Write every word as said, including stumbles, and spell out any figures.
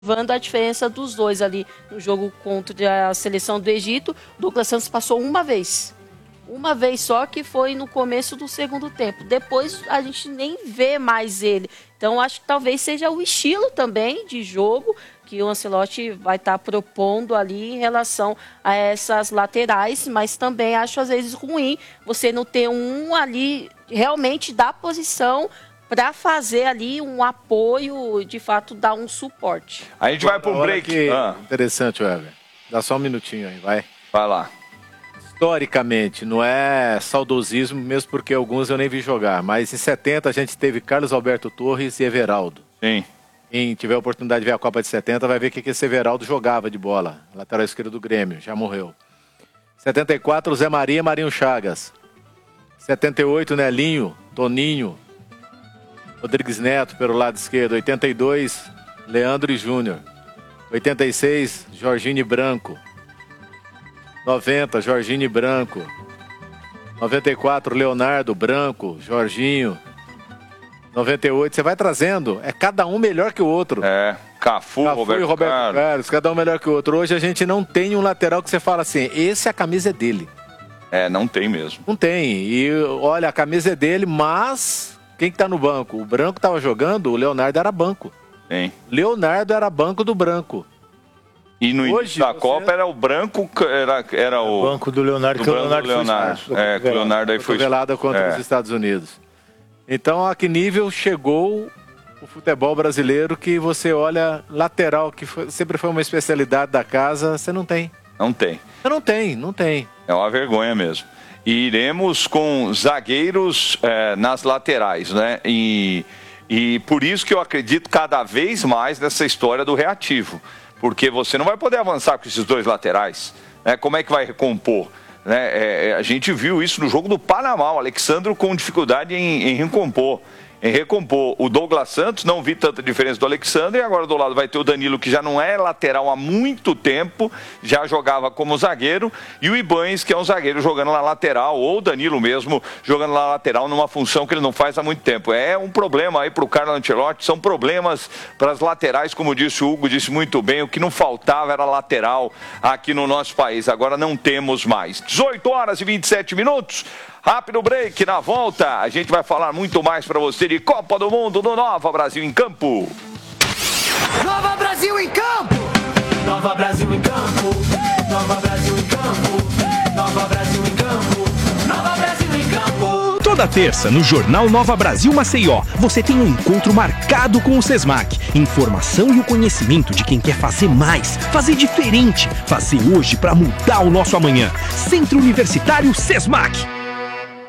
Vando a diferença dos dois ali no jogo contra a seleção do Egito, o Douglas Santos passou uma vez. Uma vez só, que foi no começo do segundo tempo. Depois a gente nem vê mais ele. Então acho que talvez seja o estilo também de jogo que o Ancelotti vai estar propondo ali em relação a essas laterais, mas também acho às vezes ruim você não ter um ali realmente da posição para fazer ali um apoio, de fato, dar um suporte. A gente vai para um break. Que ah. Interessante, Weber. Dá só um minutinho aí, vai. Vai lá. Historicamente, não é saudosismo, mesmo porque alguns eu nem vi jogar, mas em setenta a gente teve Carlos Alberto Torres e Everaldo. Sim. Quem tiver a oportunidade de ver a Copa de setenta vai ver o que esse Everaldo jogava de bola. Lateral esquerdo do Grêmio, já morreu. setenta e quatro, Zé Maria e Marinho Chagas. setenta e oito, Nelinho, Toninho, Rodrigues Neto pelo lado esquerdo. oitenta e dois, Leandro e Júnior. oitenta e seis, Jorginho e Branco. noventa, Jorginho e Branco. noventa e quatro, Leonardo, Branco, Jorginho. noventa e oito, você vai trazendo, é cada um melhor que o outro. É, Cafu, Cafu Roberto, e Roberto Carlos. Carlos, cada um melhor que o outro. Hoje a gente não tem um lateral que você fala assim, esse a camisa é dele. É, não tem mesmo. Não tem, e olha, a camisa é dele, mas quem que tá no banco? O Branco tava jogando, o Leonardo era banco. Tem. Leonardo era banco do Branco. E no Hoje, início da você... Copa era o Branco, era, era o... o banco do Leonardo, do que o Branco Leonardo, do Leonardo. foi É, que o Leonardo aí foi... Cotovelada contra é. os Estados Unidos. Então, a que nível chegou o futebol brasileiro que você olha lateral, que foi, sempre foi uma especialidade da casa, você não tem. Não tem. Você não tem, não tem. É uma vergonha mesmo. E iremos com zagueiros é, nas laterais, né? E, e por isso que eu acredito cada vez mais nessa história do reativo. Porque você não vai poder avançar com esses dois laterais. Né? Como é que vai recompor? Né? É, a gente viu isso no jogo do Panamá, o Alexandro com dificuldade em, em recompor. Em recompor. O Douglas Santos, não vi tanta diferença do Alexandre, e agora do lado vai ter o Danilo, que já não é lateral há muito tempo, já jogava como zagueiro, e o Ibañez, que é um zagueiro jogando na lateral, ou o Danilo mesmo jogando na lateral, numa função que ele não faz há muito tempo. É um problema aí para o Carlo Ancelotti, são problemas para as laterais, como disse o Hugo, disse muito bem, o que não faltava era lateral aqui no nosso país, agora não temos mais. dezoito horas e vinte e sete minutos. Rápido break, na volta a gente vai falar muito mais para você de Copa do Mundo no Nova Brasil em Campo. Nova Brasil em Campo! Nova Brasil em Campo! Nova Brasil em Campo! Nova Brasil em Campo! Nova Brasil em Campo! Toda terça, no Jornal Nova Brasil Maceió, você tem um encontro marcado com o SESMAC. Informação e o conhecimento de quem quer fazer mais, fazer diferente, fazer hoje para mudar o nosso amanhã. Centro Universitário SESMAC.